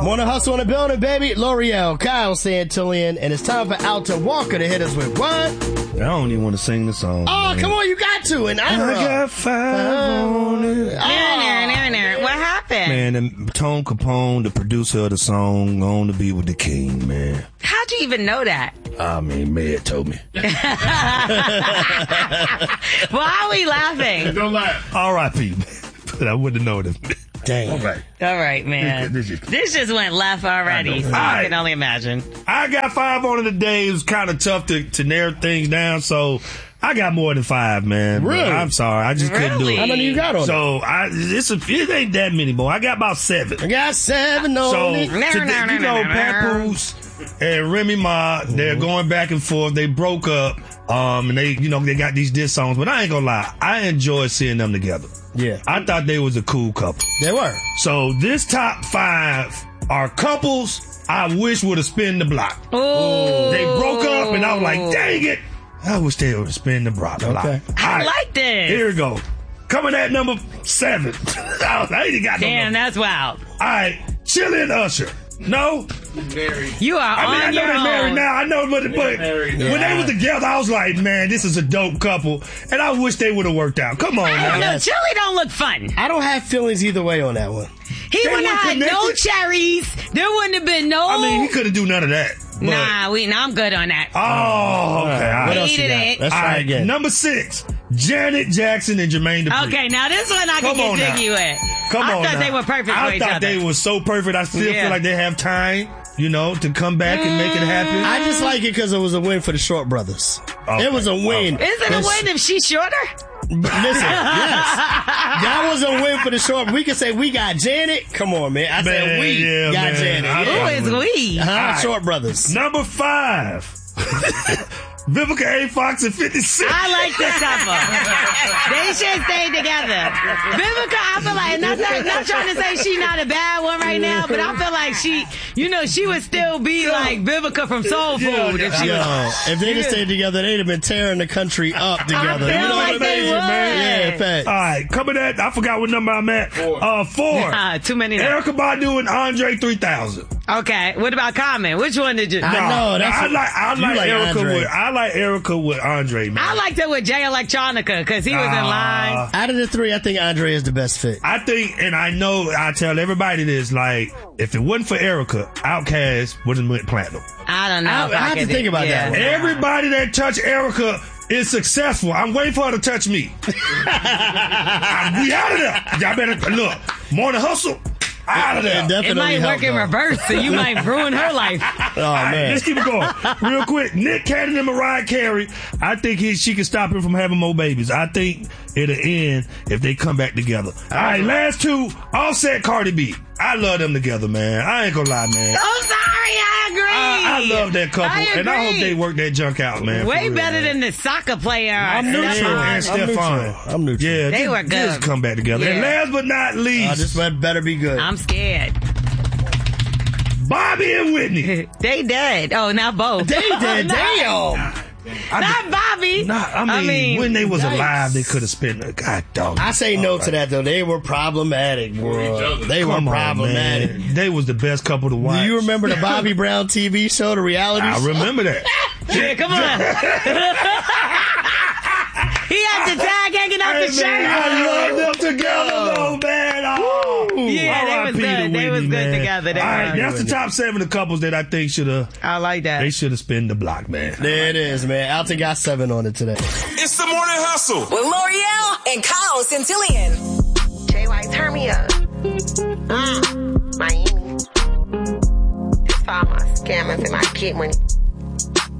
Morning Hustle in the building, baby. L'Oreal, Kyle Santillian, and it's time for Alton Walker to hit us with what? I don't even want to sing the song. Oh, come on, you got to. And I got 5 on it. What happened? Man, and Tone Capone, the producer of the song, going to be with the king, man. How'd you even know that? I mean, Meg told me. Why are we laughing? Don't laugh. R.I.P. But I wouldn't know it. Dang. All right. All right, man. This just went left already, so I can only imagine. I got 5 on it today. It was kind of tough to narrow things down, so I got more than 5, man. Really? I'm sorry. I just couldn't do it. How many you got on it? It ain't that many more. I got about 7. I got 7 on it. Papoose and Remy Ma, they're going back and forth. They broke up. And they got these diss songs, but I ain't gonna lie. I enjoyed seeing them together. Yeah. I thought they was a cool couple. They were. So this top 5 are couples I wish would have spin the block. Ooh. They broke up and I was like, dang it. I wish they would have spin the block. Okay. I like this. Here we go. Coming at number 7. I ain't got no Damn, that's wild. All right. Chili and Usher. No? You are I know they're married now. I know, but when they were together, I was like, man, this is a dope couple. And I wish they would have worked out. Come on, I don't man. know. Chili don't look fun. I don't have feelings either way on that one. He wouldn't have had no cherries. There wouldn't have been no... I mean, he couldn't do none of that. But... I'm good on that. Oh, okay. What else you got? Let's try again. Number 6, Janet Jackson and Jermaine Dupri. Okay, now this one I can get jiggy with. I thought they were perfect for each other. I thought they were so perfect. I still feel like they have time, to come back and make it happen. I just like it because it was a win for the Short Brothers. Okay. It was a win. Is it a win if she's shorter? Listen, yes. That was a win for the Short. We can say we got Janet. Come on, man. I said we got Janet. Who is we? Short Brothers. Number 5. Vivica A. Fox and 50 Cent. I like this couple. They should stay together. Vivica, I feel like, and I'm not trying to say she's not a bad one right now, but I feel like she would still be like Vivica from Soul Food. If they just stayed together, they'd have been tearing the country up together. I feel like they would. Yeah, fact. All right, coming at, I forgot what number I'm at. 4. Too many. Erykah Badu and Andre 3000. Okay, what about Common? Which one did you? I like Erykah with Andre, man. I liked it with Jay Electronica because he was in line. Out of the 3, I think Andre is the best fit. I think, and I know, I tell everybody this, like, if it wasn't for Erykah, Outkast wouldn't went platinum. I don't know. I have to think about that one. Everybody that touched Erykah is successful. I'm waiting for her to touch me. We out of there. Y'all better, look, Morning Hustle. Out of there. It might work in reverse, so you might ruin her life. Man. Let's keep it going. Real quick. Nick Cannon and Mariah Carey. I think she can stop him from having more babies. I think it'll end if they come back together. All right, last 2. Offset, Cardi B. I love them together, man. I ain't gonna lie, man. I'm sorry, I agree. I love that couple, and I hope they work that junk out, man. Way better than the soccer player. I'm neutral. And Stefan. I'm neutral. Yeah, they were good. Just come back together. And last but not least, this better be good. I'm scared. Bobby and Whitney. They dead. Oh, not both. They dead. Damn. Not Bobby. I mean, when they was alive, they could have spent a god dog. I say no to that though. They were problematic, bro. They were problematic. They was the best couple to watch. Do you remember the Bobby Brown TV show, the reality show? I remember that. Yeah, come on. He had the tag hanging off the shirt. I love them together, though, man. Yeah, they was good. They was good together. All right, that's the top 7 of couples that I think should have. I like that. They should have spin the block, man. There it is, man. Alton got 7 on it today. It's the Morning Hustle with L'Oreal and Kyle Santillian. Jay White, turn me up. Miami. It's for all my scammers and my kid money.